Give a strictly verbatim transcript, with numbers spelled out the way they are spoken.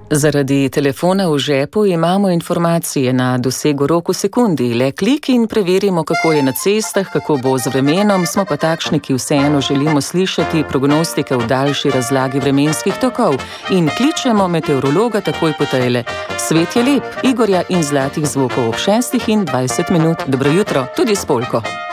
Zaradi telefona v žepu imamo informacije na dosegu rok v sekundi. Le klik in preverimo, kako je na cestah, kako bo z vremenom. Smo pa takšni, ki vseeno želimo slišati prognostike v daljši razlagi vremenskih tokov. In kličemo meteorologa takoj po tejle. Svet je lep, Igorja in zlatih zvokov ob šestih in dvajset minut. Dobro jutro, tudi s polko.